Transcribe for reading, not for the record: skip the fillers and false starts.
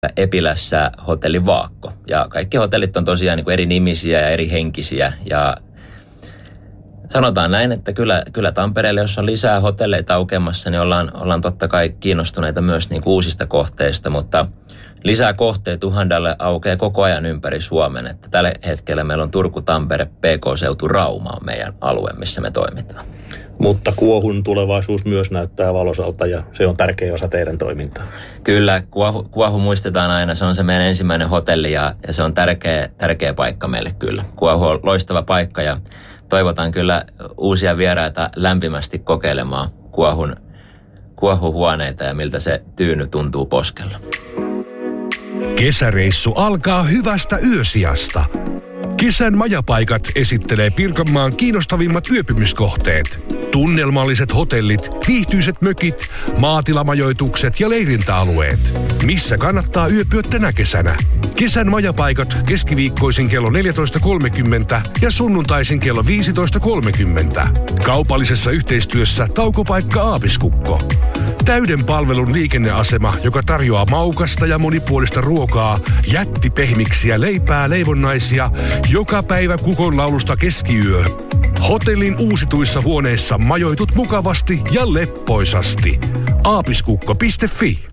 Epilässä hotelli Vaakko. Ja kaikki hotellit on tosiaan niin kuin eri nimisiä ja eri henkisiä. Ja sanotaan näin, että kyllä Tampereelle, jos on lisää hotelleita aukeamassa, niin ollaan totta kai kiinnostuneita myös niin kuin uusista kohteista, mutta lisää kohteet Tuhandalle aukeaa koko ajan ympäri Suomen. Että tällä hetkellä meillä on Turku, Tampere, PK-seutu, Rauma on meidän alue, missä me toimitaan. Mutta Kuohun tulevaisuus myös näyttää valoisalta ja se on tärkeä osa teidän toimintaa. Kyllä, Kuohu muistetaan aina. Se on se meidän ensimmäinen hotelli ja se on tärkeä paikka meille kyllä. Kuohu on loistava paikka ja toivotan kyllä uusia vieraita lämpimästi kokeilemaan Kuohun huoneita ja miltä se tyyny tuntuu poskella. Kesäreissu alkaa hyvästä yösijasta. Kesän majapaikat esittelee Pirkanmaan kiinnostavimmat yöpymiskohteet. Tunnelmalliset hotellit, viihtyiset mökit, maatilamajoitukset ja leirintäalueet. Missä kannattaa yöpyä tänä kesänä? Kesän majapaikat keskiviikkoisin kello 14.30 ja sunnuntaisin kello 15.30. Kaupallisessa yhteistyössä taukopaikka Aapiskukko. Täyden palvelun liikenneasema, joka tarjoaa maukasta ja monipuolista ruokaa, jättipehmiksiä, leipää, leivonnaisia, joka päivä kukonlaulusta keskiyö. Hotellin uusituissa huoneissa majoitut mukavasti ja leppoisasti. Aapiskukko.fi